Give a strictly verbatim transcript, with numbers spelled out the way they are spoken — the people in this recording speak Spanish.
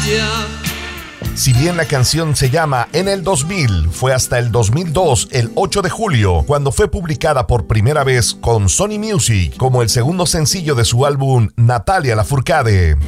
distancia. Si bien la canción se llama En el dos mil, fue hasta el dos mil dos, el ocho de julio, cuando fue publicada por primera vez con Sony Music como el segundo sencillo de su álbum Natalia Lafourcade.